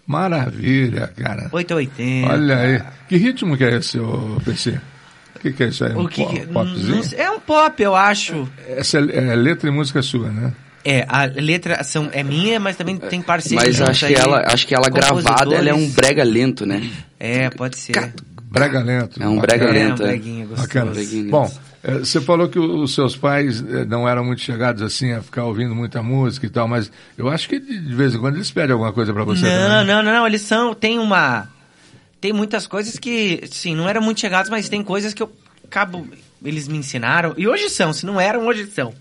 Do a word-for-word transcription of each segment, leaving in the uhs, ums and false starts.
Maravilha, cara. oito ou oitenta. Olha aí. Que ritmo que é esse, ô P C? O que, que é isso aí? Um o que, pop, popzinho? É um pop, eu acho. Essa é, é letra e música sua, né? É, a letra são, é minha, mas também tem parceiro. Mas acho que, ela, acho que ela gravada, ela é um brega lento, né? É, pode ser. Brega lento. É um brega bacana. lento. É um breguinha gostoso. Bacana. Bom, é, você falou que os seus pais não eram muito chegados assim a ficar ouvindo muita música e tal, mas eu acho que de vez em quando eles pedem alguma coisa pra você não, também. Não, não, não, eles são, tem uma, tem muitas coisas que, sim, não eram muito chegados, mas tem coisas que eu acabo, eles me ensinaram, e hoje são, se não eram, hoje são.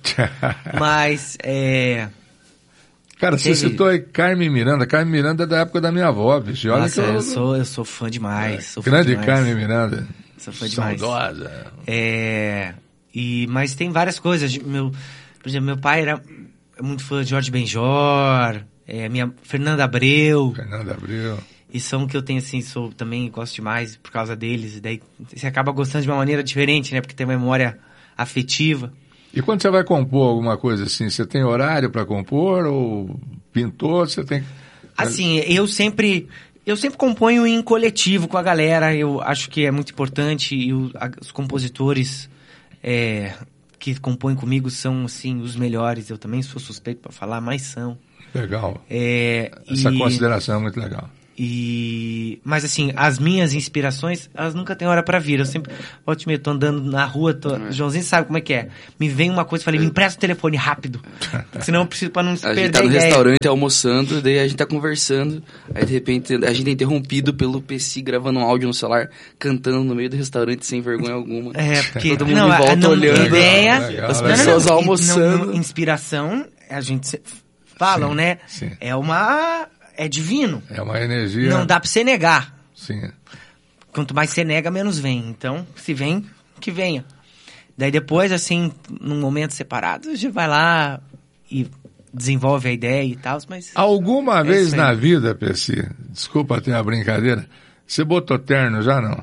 Mas, é... Cara, você Teve... citou aí Carmen Miranda. Carmen Miranda é da época da minha avó, bicho. Olha Nossa, que eu... eu sou, eu sou fã demais. Sou Grande fã demais. Carmen Miranda. Sou fã demais. Saudosa. É... E, mas tem várias coisas. Meu, por exemplo, meu pai era muito fã de Jorge Benjor, é, minha Fernanda Abreu. Fernanda Abreu. E são que eu tenho, assim, sou também gosto demais por causa deles. E daí você acaba gostando de uma maneira diferente, né? Porque tem uma memória afetiva. E quando você vai compor alguma coisa assim, você tem horário para compor ou pintor, você tem... Assim, eu sempre, eu sempre componho em coletivo com a galera, eu acho que é muito importante, e o, a, os compositores é, que compõem comigo são, assim, os melhores, eu também sou suspeito para falar, mas são. Legal. É, Essa e... consideração é muito legal. E... Mas assim, as minhas inspirações, elas nunca têm hora pra vir. Eu sempre, volta e meia, tô andando na rua, tô... o Joãozinho sabe como é que é. Me vem uma coisa, falei, me empresta o telefone rápido. Senão eu preciso pra não se a perder gente tá a no ideia. restaurante almoçando, daí a gente tá conversando, aí de repente a gente é interrompido pelo P C gravando um áudio no celular, cantando no meio do restaurante sem vergonha alguma. É, porque todo mundo não, em volta não, olhando. Ideia, Legal, as legal. pessoas não, não, almoçando. não, não, inspiração, a gente se- falam, Sim, né? sim. É uma... É divino. É uma energia... Não dá pra você negar. Sim. Quanto mais você nega, menos vem. Então, se vem, que venha. Daí depois, assim, num momento separado, a gente vai lá e desenvolve a ideia e tal, mas... Alguma É vez isso aí. na vida, P C, desculpa ter a brincadeira, você botou terno já não?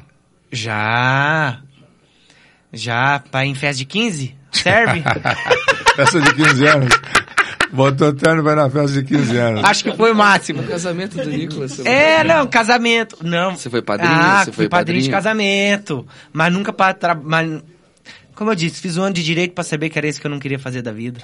Já. Já, pra ir em festa de quinze? Serve? Festa de quinze anos. Botou terno, vai na festa de quinze anos. Acho que foi o máximo. No casamento do Nicolas. Você É, foi... não, casamento. Não. Você foi padrinho? Ah, Você fui foi padrinho de padrinho? casamento. Mas nunca pra trabalhar. Como eu disse, fiz um ano de direito pra saber que era isso que eu não queria fazer da vida.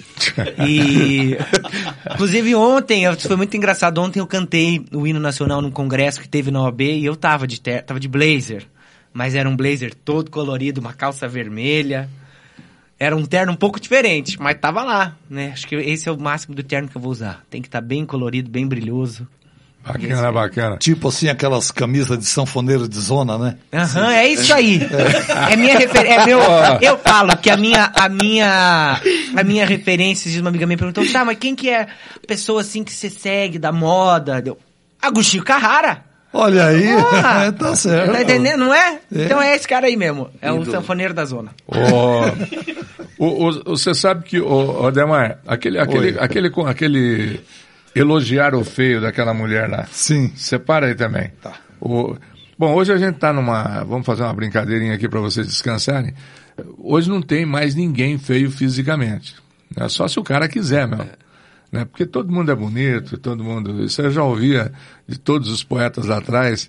E... Inclusive ontem, eu- foi muito engraçado, ontem eu cantei o hino nacional num congresso que teve na O A B e eu tava de, ter... tava de blazer. Mas era um blazer todo colorido, uma calça vermelha. Era um terno um pouco diferente, mas tava lá, né? Acho que esse é o máximo do terno que eu vou usar. Tem que estar bem colorido, bem brilhoso. Bacana, bacana. Tipo assim, aquelas camisas de sanfoneiro de zona, né? Aham, é isso aí. É minha referência. É meu, eu falo que a minha, a minha, a minha referência, diz uma amiga minha, perguntou, tá, mas quem que é a pessoa assim que você segue da moda? Deu, Agostinho Carrara. Olha aí, Porra! tá certo. Tá entendendo, não é? É. Então é esse cara aí mesmo. É o Ídolo. sanfoneiro da zona. O, o, o- você sabe que, o, o Demar, aquele, aquele, aquele, com- aquele elogiar o feio daquela mulher lá, Sim. separa aí também. Tá. O, bom, hoje a gente tá numa, vamos fazer uma brincadeirinha aqui para vocês descansarem. Hoje não tem mais ninguém feio fisicamente. Né? Só se o cara quiser mesmo. Né? Porque todo mundo é bonito, todo mundo... Isso eu já ouvia de todos os poetas lá atrás,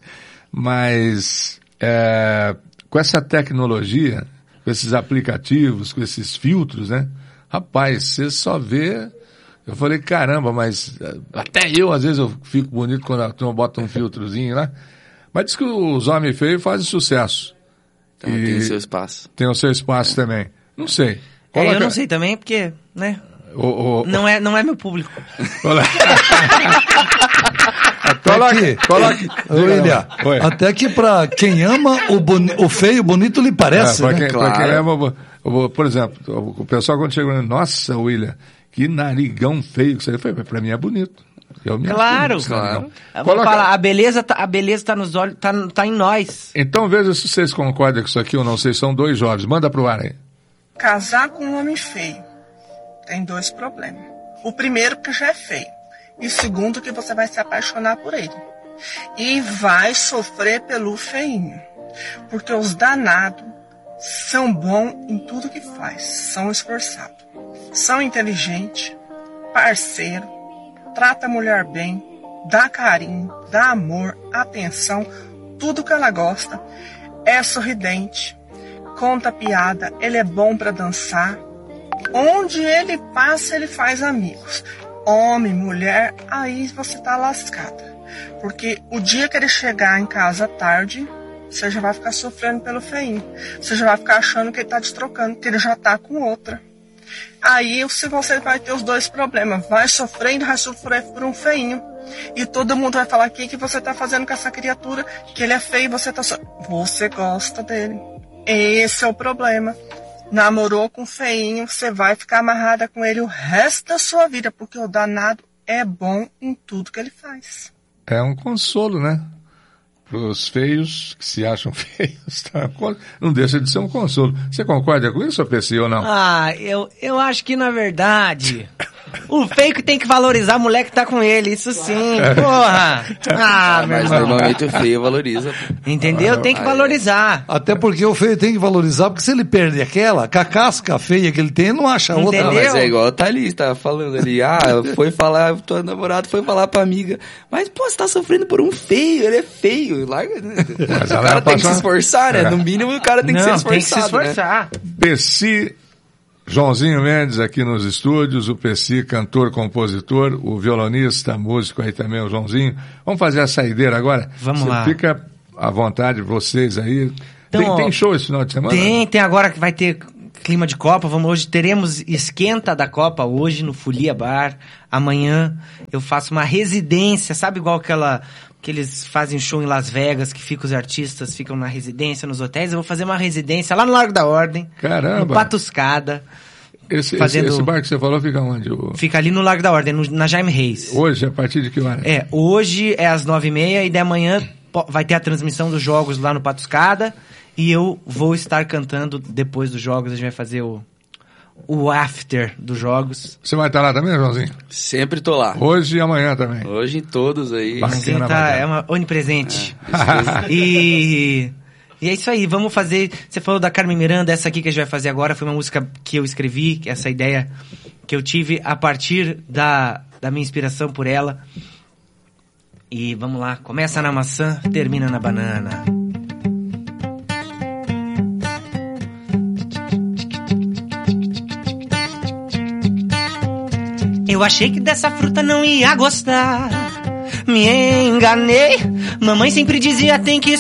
mas é, com essa tecnologia, com esses aplicativos, com esses filtros, né? Rapaz, você só vê... Eu falei, caramba, mas é, até eu às vezes eu fico bonito quando a turma bota um filtrozinho lá. Mas diz que os homens feios fazem sucesso. Então E tem seu espaço. tem o seu espaço também. Não sei. É, eu Coloca- não sei também, porque, né? O, o, Não é, não é meu público. Coloca, Até coloque, que, coloque. William, Oi. até que pra quem ama, o, boni, o feio bonito lhe parece, É, pra né? quem, Claro. pra quem ama, eu vou- por exemplo, o pessoal quando chega, nossa, William, que narigão feio que você foi, pra mim é bonito. Eu me acho Claro, bonito esse narigão. Eu vou Coloca- falar, a beleza tá, a beleza tá nos olhos, tá, tá em nós. Então veja se vocês concordam com isso aqui ou não, vocês são dois jovens, manda pro ar aí. Casar com um homem feio tem dois problemas. O primeiro que já é feio. E o segundo que você vai se apaixonar por ele. E vai sofrer pelo feinho. Porque os danados são bons em tudo que faz. São esforçados. São inteligentes, parceiro, trata a mulher bem, dá carinho, dá amor, atenção, tudo que ela gosta. É sorridente, conta piada, ele é bom para dançar. Onde ele passa, ele faz amigos. Homem, mulher, aí você tá lascada. Porque o dia que ele chegar em casa tarde, você já vai ficar sofrendo pelo feinho. Você já vai ficar achando que ele tá te trocando, que ele já tá com outra. Aí você vai ter os dois problemas. Vai sofrer e vai sofrer por um feinho. E todo mundo vai falar: o que, que você tá fazendo com essa criatura? Que ele é feio e você tá so... Você gosta dele. Esse é o problema. Namorou com feinho, você vai ficar amarrada com ele o resto da sua vida, porque o danado é bom em tudo que ele faz. É um consolo, né? Para os feios que se acham feios, tá? Não deixa de ser um consolo. Você concorda com isso, P C, ou não? Ah, eu, eu acho que, na verdade, o feio que tem que valorizar a mulher que tá com ele, isso sim, porra! Ah, meu Mas irmão. normalmente o feio valoriza. Entendeu? Tem que valorizar. Até porque o feio tem que valorizar, porque se ele perde aquela, com a casca feia que ele tem, ele não acha outra. Entendeu? Mas é igual o Thalys tava falando ali. Ah, foi falar, tua namorada foi falar pra amiga. Mas, pô, você tá sofrendo por um feio, ele é feio. Larga, né? Mas O ela cara tem que passar- se esforçar, né? É. No mínimo o cara tem que Não, ser tem que se esforçado, né? esforçar. Pessi, Joãozinho Mendes aqui nos estúdios, o Pessi, cantor, compositor, o violonista, músico aí também, o Joãozinho. Vamos fazer a saideira agora? Vamos Você lá. Fica à vontade, vocês aí. Então, tem, ó, tem show esse final de semana? Tem, tem agora que vai ter clima de Copa. Vamos hoje, teremos esquenta da Copa hoje no Folia Bar. Amanhã eu faço uma residência, sabe igual aquela que eles fazem show em Las Vegas, que ficam os artistas, ficam na residência, nos hotéis. Eu vou fazer uma residência lá no Largo da Ordem, Caramba. no Patuscada. Esse, fazendo- esse, esse bar que você falou fica onde? O- Fica ali no Largo da Ordem, no- na Jaime Reis. Hoje, a partir de que hora? É, hoje é às nove e meia e de amanhã po- vai ter a transmissão dos jogos lá no Patuscada e eu vou estar cantando depois dos jogos. A gente vai fazer o, o after dos jogos. Você vai estar lá também, Joãozinho? Sempre tô lá. Hoje e amanhã também. Hoje em todos aí. Bacana, Quem tá, bacana. é uma onipresente. E, e é isso aí, vamos fazer... Você falou da Carmen Miranda, essa aqui que a gente vai fazer agora foi uma música que eu escrevi, que essa ideia que eu tive a partir da, da minha inspiração por ela. E vamos lá, começa na maçã, termina na banana. Eu achei que dessa fruta não ia gostar. Me enganei. Mamãe sempre dizia tem que